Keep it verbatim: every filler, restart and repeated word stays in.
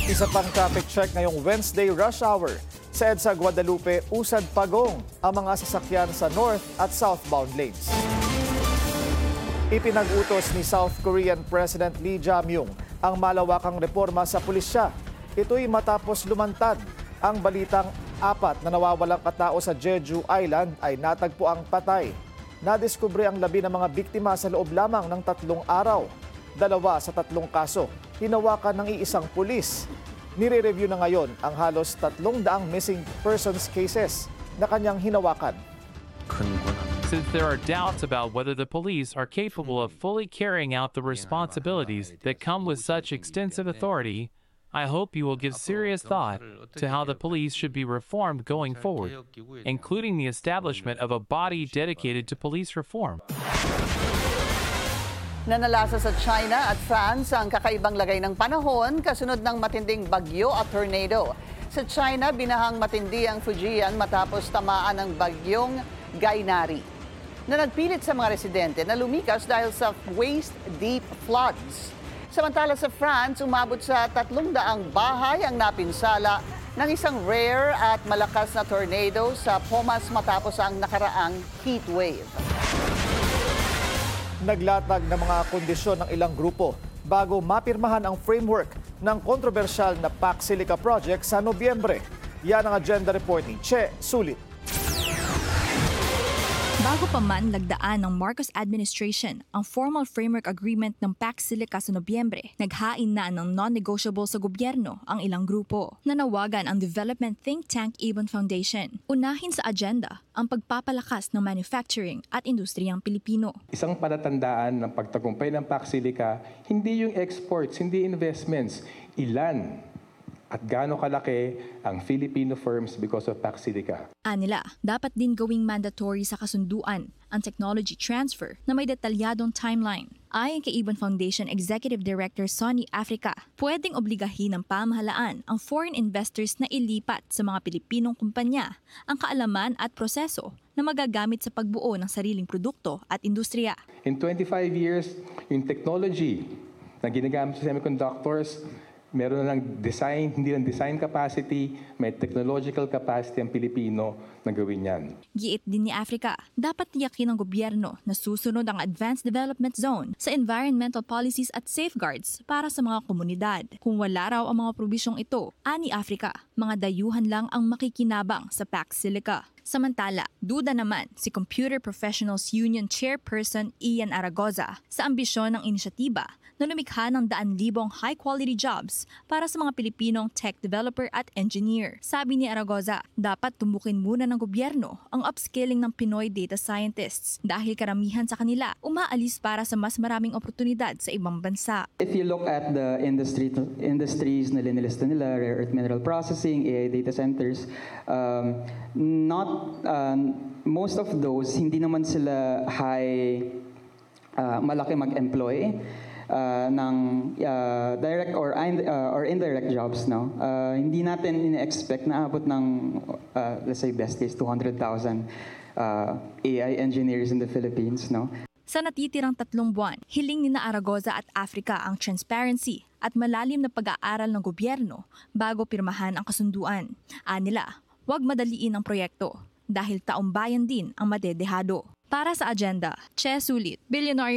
Isa pang traffic check ngayong Wednesday rush hour. Sa EDSA Guadalupe, usad pagong ang mga sasakyan sa north at southbound lanes. Ipinag-utos ni South Korean President Lee Jae-myung ang malawakang reforma sa pulisya. Ito'y matapos lumantad ang balitang apat na nawawalang katao sa Jeju Island ay natagpuang patay. Nadiskubre ang labi ng mga biktima sa loob lamang ng tatlong araw. Dalawa sa tatlong kaso, hinawakan ng iisang pulis. Nire-review na ngayon ang halos tatlong daang missing persons cases na kanyang hinawakan. Since there are doubts about whether the police are capable of fully carrying out the responsibilities that come with such extensive authority, I hope you will give serious thought to how the police should be reformed going forward, including the establishment of a body dedicated to police reform. Nanalasa sa China at France ang kakaibang lagay ng panahon kasunod ng matinding bagyo at tornado. Sa China, binahang matindi ang Fujian matapos tamaan ng bagyong Gainari, na nagpilit sa mga residente na lumikas dahil sa waist-deep floods. Samantala sa France, umabot sa tatlong daang bahay ang napinsala ng isang rare at malakas na tornado sa Pomas matapos ang nakaraang heat wave. Naglatag ng mga kondisyon ng ilang grupo bago mapirmahan ang framework ng kontrobersyal na Pac Silica Project sa Nobyembre. Yan ang agenda report ni Che Sulit. Bago pa man lagdaan ng Marcos administration ang formal framework agreement ng Pac Silica sa Nobyembre, naghain na ng non-negotiable sa gobyerno ang ilang grupo. Nanawagan ang development think tank Ibon Foundation. Unahin sa agenda ang pagpapalakas ng manufacturing at industriyang Pilipino. Isang palatandaan ng pagtagumpay ng Pac Silica, hindi yung exports, hindi investments, ilan at gaano kalaki ang Filipino firms because of Pac Silica. Anila, dapat din gawing mandatory sa kasunduan ang technology transfer na may detalyadong timeline. Ayon kay Ibon Foundation Executive Director Sonny Africa, pwedeng obligahin ng pamahalaan ang foreign investors na ilipat sa mga Pilipinong kumpanya ang kaalaman at proseso na magagamit sa pagbuo ng sariling produkto at industriya. In twenty-five years, yung technology na ginagamit sa semiconductors, meron na ng design, hindi lang design capacity, may technological capacity ang Pilipino na gawin yan. Giit din ni Africa, dapat tiyakin ng gobyerno na susunod ang Advanced Development Zone sa environmental policies at safeguards para sa mga komunidad. Kung wala raw ang mga probisyong ito, ani Africa, mga dayuhan lang ang makikinabang sa Pac Silica. Samantala, duda naman si Computer Professionals Union Chairperson Ian Aragoza sa ambisyon ng inisyatiba na lumikha ng daan-libong high-quality jobs para sa mga Pilipinong tech developer at engineer. Sabi ni Aragoza, dapat tumbukin muna ng gobyerno ang upskilling ng Pinoy data scientists dahil karamihan sa kanila umaalis para sa mas maraming oportunidad sa ibang bansa. If you look at the industry industries na linilista nila, rare earth mineral processing, A I data centers, um, not um, most of those, hindi naman sila high, uh, malaki mag-employ. Uh, ng uh, direct or uh, or indirect jobs, no? Uh, hindi natin ina-expect na abot ng uh, let's say best case two hundred thousand uh, A I engineers in the Philippines, no? Sa natitirang tatlong buwan, hiling ni na Aragoza at Africa ang transparency at malalim na pag-aaral ng gobyerno bago pirmahan ang kasunduan. Anila, huwag madaliin ang proyekto dahil taumbayan din ang madedehado. Para sa agenda, Che Sulit, Billionaire